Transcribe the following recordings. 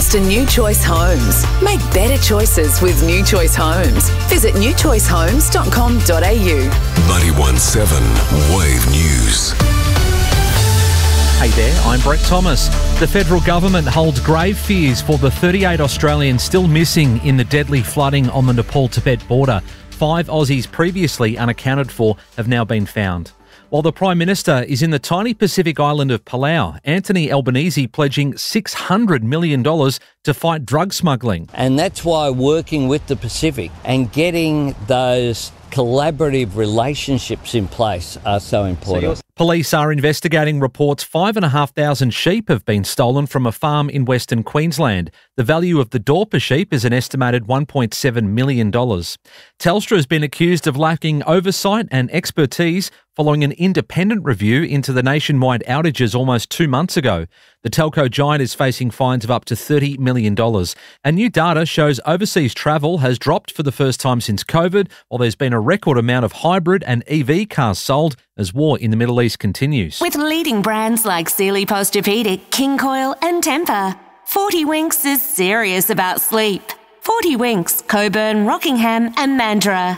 thanks to New Choice Homes. Make better choices with New Choice Homes. Visit newchoicehomes.com.au. 91.7 Wave News. Hey there, I'm Brett Thomas. The federal government holds grave fears for the 38 Australians still missing in the deadly flooding on the Nepal-Tibet border. 5 Aussies previously unaccounted for have now been found. While the Prime Minister is in the tiny Pacific island of Palau, Anthony Albanese pledging $600 million to fight drug smuggling. And that's why working with the Pacific and getting those collaborative relationships in place are so important. Police are investigating reports 5,500 sheep have been stolen from a farm in Western Queensland. The value of the Dorper sheep is an estimated $1.7 million. Telstra has been accused of lacking oversight and expertise following an independent review into the nationwide outages almost 2 months ago. The telco giant is facing fines of up to $30 million. And new data shows overseas travel has dropped for the first time since COVID, while there's been a record amount of hybrid and EV cars sold as war in the Middle East continues. With leading brands like Sealy Posturepedic, King Coil and Tempur, 40 Winks is serious about sleep. 40 Winks, Coburn, Rockingham and Mandurah.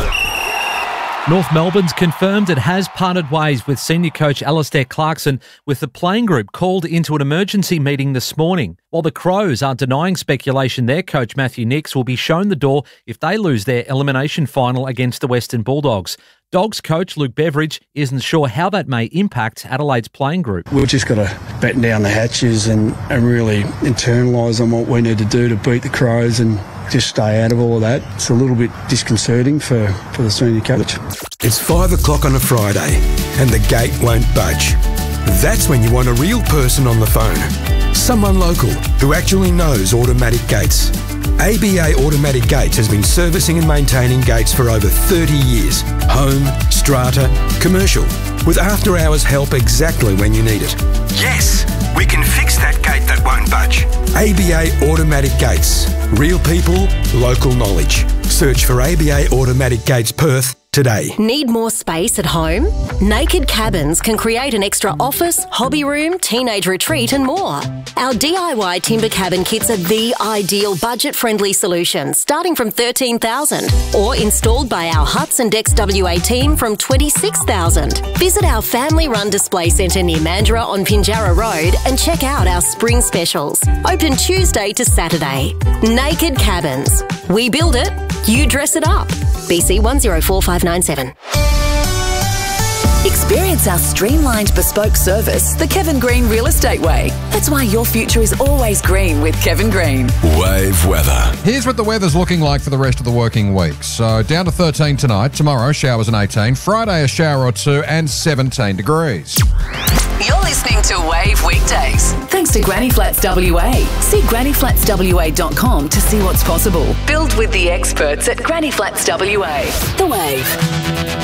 North Melbourne's confirmed it has parted ways with senior coach Alastair Clarkson, with the playing group called into an emergency meeting this morning. While the Crows are denying speculation their coach Matthew Nicks will be shown the door if they lose their elimination final against the Western Bulldogs. Dogs coach Luke Beveridge isn't sure how that may impact Adelaide's playing group. We've just got to batten down the hatches and really internalise on what we need to do to beat the Crows and just stay out of all of that. It's a little bit disconcerting for the senior coach. It's 5 o'clock on a Friday and the gate won't budge. That's when you want a real person on the phone. Someone local who actually knows automatic gates. ABA Automatic Gates has been servicing and maintaining gates for over 30 years. Home, strata, commercial, with after-hours help exactly when you need it. Yes, we can fix that gate that won't budge. ABA Automatic Gates. Real people, local knowledge. Search for ABA Automatic Gates Perth today. Need more space at home? Naked Cabins can create an extra office, hobby room, teenage retreat and more. Our DIY timber cabin kits are the ideal budget-friendly solution, starting from $13,000 or installed by our Huts and Decks WA team from $26,000. Visit our family-run display centre near Mandurah on Pinjarra Road and check out our spring specials. Open Tuesday to Saturday. Naked Cabins. We build it, you dress it up. BC 104597. Experience our streamlined bespoke service, the Kevin Green Real Estate Way. That's why your future is always green with Kevin Green. Wave weather. Here's what the weather's looking like for the rest of the working week. So down to 13 tonight, tomorrow showers and 18, Friday a shower or 2 and 17 degrees. You're listening to Wave Weekdays. Thanks to Granny Flats WA. See grannyflatswa.com to see what's possible. Build with the experts at Granny Flats WA. The Wave.